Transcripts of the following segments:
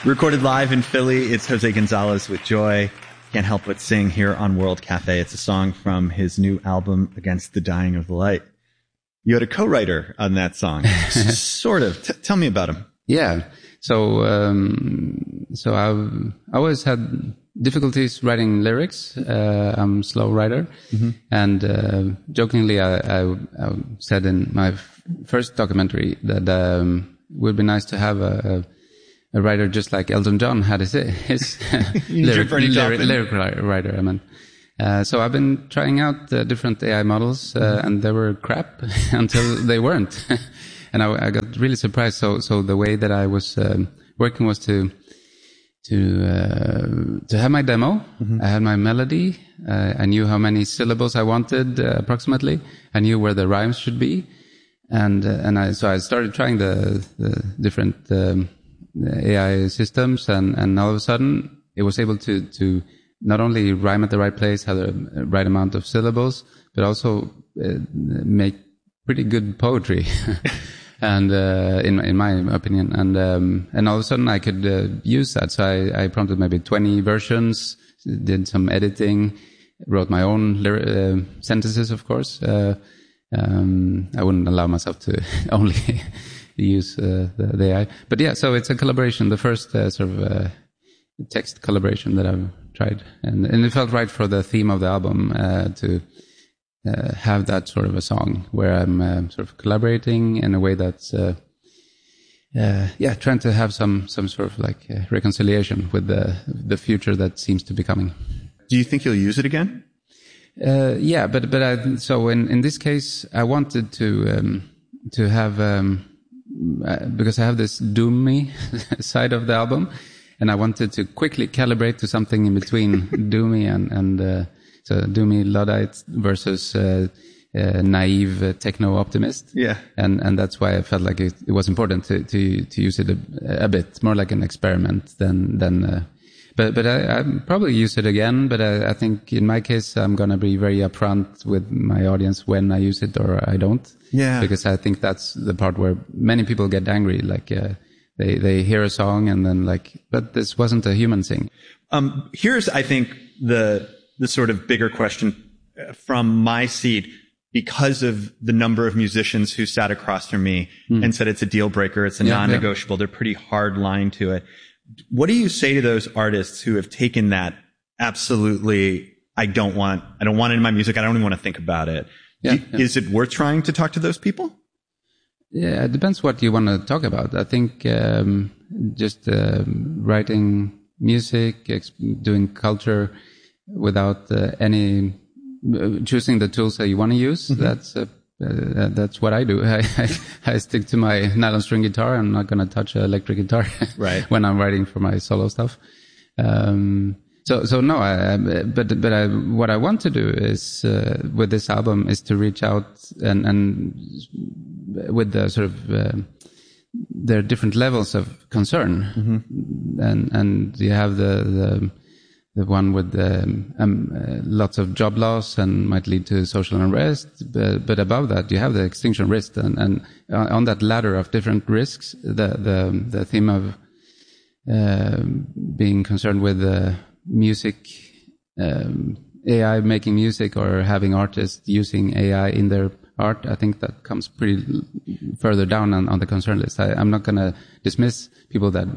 Recorded live in Philly, it's Jose Gonzalez with Joy. Can't help but sing here on World Cafe. It's a song from his new album, Against the Dying of the Light. You had a co-writer on that song. Sort of. Tell me about him. Yeah. So I've always had difficulties writing lyrics. I'm a slow writer. Mm-hmm. And jokingly, I said in my first documentary that it would be nice to have a writer just like Elton John had his lyric writer. I mean, so I've been trying out different AI models, and they were crap until they weren't, and I got really surprised. So the way that I was working was to have my demo. Mm-hmm. I had my melody. I knew how many syllables I wanted approximately. I knew where the rhymes should be, and so I started trying the different AI systems, and all of a sudden it was able to not only rhyme at the right place, have the right amount of syllables, but also make pretty good poetry, and in my opinion, and all of a sudden I could use that. So I prompted maybe 20 versions, did some editing, wrote my own sentences, of course. I wouldn't allow myself to only use the AI. But yeah, so it's a collaboration, the first sort of text collaboration that I've tried. And it felt right for the theme of the album to have that sort of a song where I'm sort of collaborating in a way that's trying to have some sort of like reconciliation with the future that seems to be coming. Do you think you'll use it again? Yeah, but so in this case, I wanted to have because I have this doomy side of the album, and I wanted to quickly calibrate to something in between doomy and so doomy Luddite versus naive techno optimist. Yeah, and that's why I felt like it was important to use it a bit more like an experiment than. But I probably use it again. But I think in my case, I'm going to be very upfront with my audience when I use it or I don't. Yeah. Because I think that's the part where many people get angry. Like, they hear a song and then like, but this wasn't a human thing. Here's, I think, the sort of bigger question from my seat, because of the number of musicians who sat across from me and said it's a deal breaker. It's a non-negotiable. They're pretty hard line to it. What do you say to those artists who have taken that absolutely, I don't want it in my music. I don't even want to think about it. Is it worth trying to talk to those people? Yeah, it depends what you want to talk about. I think just writing music, doing culture without any choosing the tools that you want to use. Mm-hmm. That's what I do. I stick to my nylon string guitar. I'm not going to touch an electric guitar right. when I'm writing for my solo stuff. So no, what I want to do is, with this album is to reach out and with the sort of, there are different levels of concern. Mm-hmm. And you have the one with lots of job loss and might lead to social unrest. But above that, you have the extinction risk. And on that ladder of different risks, the theme of being concerned with music, AI making music or having artists using AI in their art, I think that comes pretty further down on the concern list. I'm not going to dismiss people that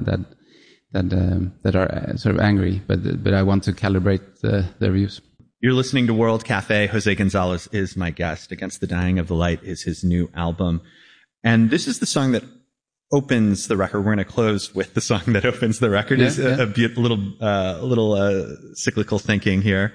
are sort of angry, but I want to calibrate their views. You're listening to World Cafe. Jose Gonzalez is my guest. Against the Dying of the Light is his new album. And this is the song that opens the record. We're going to close with the song that opens the record. Is a little cyclical thinking here.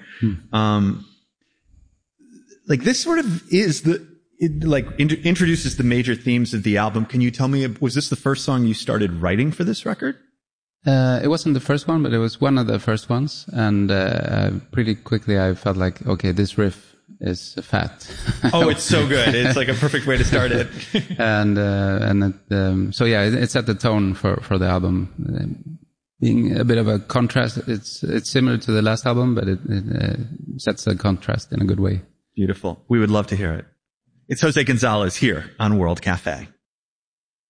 Like this sort of is introduces the major themes of the album. Can you tell me, was this the first song you started writing for this record? It wasn't the first one, but it was one of the first ones. And pretty quickly I felt like, okay, this riff is fat. Oh, it's so good. It's like a perfect way to start it. So yeah, it set the tone for the album. Being a bit of a contrast. It's similar to the last album, but it sets a contrast in a good way. Beautiful. We would love to hear it. It's Jose Gonzalez here on World Cafe.